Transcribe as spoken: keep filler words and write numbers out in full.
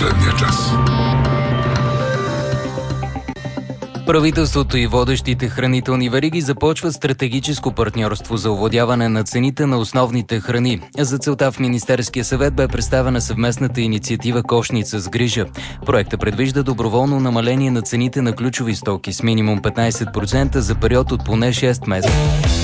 последния час. Правителството и водещите хранителни вериги започват стратегическо партньорство за овладяване на цените на основните храни. За целта в Министерския съвет бе представена съвместната инициатива "Кошница с грижа". Проектът предвижда доброволно намаление на цените на ключови стоки с минимум петнайсет процента за период от поне шест месеца.